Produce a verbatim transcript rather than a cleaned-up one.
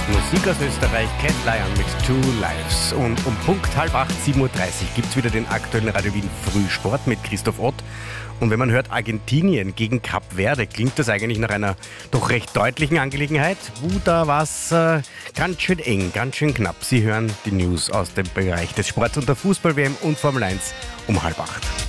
Musik aus Österreich, Cat Lion mit Two Lives. Und um Punkt halb acht, sieben Uhr dreißig gibt es wieder den aktuellen Radio Wien Frühsport mit Christoph Ott. Und wenn man hört Argentinien gegen Kap Verde, klingt das eigentlich nach einer doch recht deutlichen Angelegenheit. Wo da war es äh, ganz schön eng, ganz schön knapp. Sie hören die News aus dem Bereich des Sports und der Fußball-W M und Formel eins um halb acht.